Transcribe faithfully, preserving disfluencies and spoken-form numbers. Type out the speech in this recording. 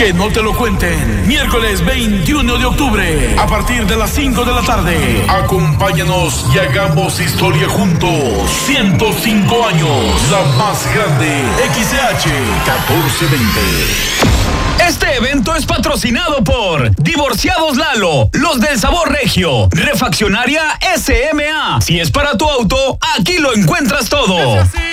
Que no te lo cuenten. Miércoles veintiuno de octubre, a partir de las cinco de la tarde. Acompáñanos y hagamos historia juntos. ciento cinco años, la más grande. X C H catorce veinte. Este evento es patrocinado por Divorciados Lalo, los del sabor regio, Refaccionaria S M A. Si es para tu auto, aquí lo encuentras todo.